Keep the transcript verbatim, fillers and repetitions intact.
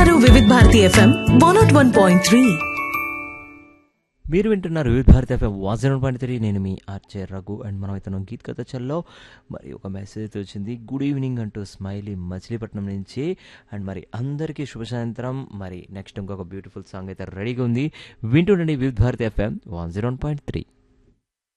వింటున్నారు వివిధ Bharati FM one not one point three. మీరు వింటున్నారు వివిధ Bharati FM one zero point three. నేను మీ ఆర్జే రఘు. అండ్ మనం అయితే గీత్ కథ చల్లో మరి ఒక మెసేజ్ అయితే వచ్చింది. గుడ్ ఈవినింగ్ అంటూ స్మైలీ మచిలీపట్నం నుంచి. అండ్ మరి అందరికీ శుభ సాయంత్రం. మరి నెక్స్ట్ ఇంకొక బ్యూటిఫుల్ సాంగ్ అయితే రెడీగా ఉంది. వింటుండండి వివిధ Bharati FM one zero point three.